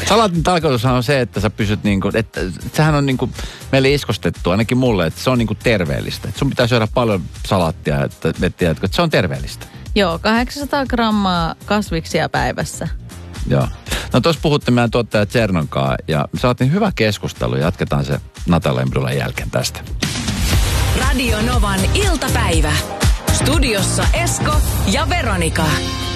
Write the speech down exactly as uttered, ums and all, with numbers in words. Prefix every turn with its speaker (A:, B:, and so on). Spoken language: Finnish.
A: Salaatin tarkoitus on se, että sä pysyt niinku, että sehän on niinku meille iskostettu, ainakin mulle, että se on niinku terveellistä. Että sun pitää syödä paljon salaattia, että, että, että se on terveellistä.
B: Joo, kahdeksansataa grammaa kasviksia päivässä.
A: Joo. No tuossa puhutte meidän tuottaja Tsernonkaan ja saatiin hyvä keskustelu. Jatketaan se Natalia Embrulan jälkeen tästä.
C: Radio Novan iltapäivä. Studiossa Esko ja Veronika.